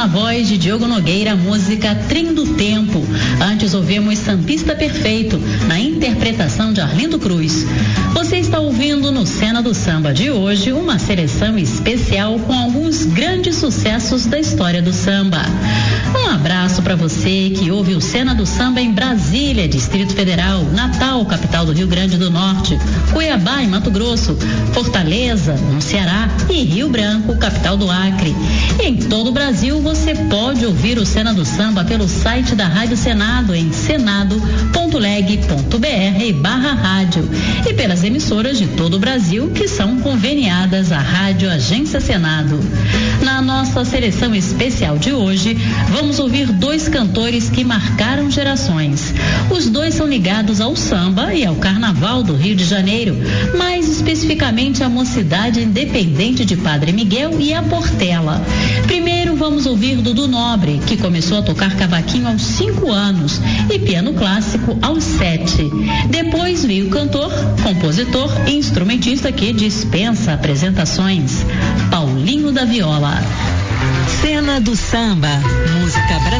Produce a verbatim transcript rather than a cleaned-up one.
na voz de Diogo Nogueira, a música Trem do Tempo. Antes ouvimos Sambista Perfeito, na interpretação de Arlindo Cruz. Você está ouvindo no Cena do Samba de hoje uma seleção especial com alguns grandes sucessos da história do samba. Um abraço para você que ouve o Cena do Samba em Brasília, Distrito Federal, Natal, capital do Rio Grande do Norte, Cuiabá, em Mato Grosso, Fortaleza, no Ceará e Rio Branco, capital do Acre. Em todo o Brasil você pode ouvir o Cena do Samba pelo site da Rádio Senado em senado ponto leg ponto br barra rádio e pelas emissoras de todo o Brasil que são conveniadas à Rádio Agência Senado. Na nossa seleção especial de hoje, vamos ouvir dois cantores que marcaram gerações. Os dois são ligados ao samba e ao carnaval do Rio de Janeiro, mais especificamente à Mocidade Independente de Padre Miguel e a Portela. Primeiro vamos ouvir Dudu Nobre, que começou a tocar cavaquinho aos cinco anos e piano clássico aos sete. Depois veio o cantor, compositor e instrumentista que dispensa apresentações, Paulinho da Viola. Cena do Samba, música brasileira.